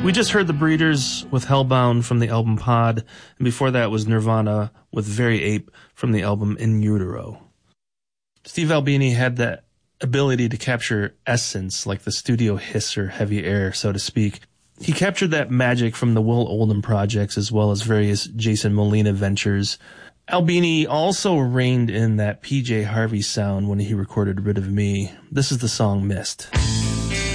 We just heard The Breeders with Hellbound from the album Pod, and before that was Nirvana with Very Ape from the album In Utero. Steve Albini had that ability to capture essence, like the studio hiss or heavy air, so to speak. He captured that magic from the Will Oldham projects as well as various Jason Molina ventures. Albini also reined in that PJ Harvey sound when he recorded Rid of Me. This is the song Mist.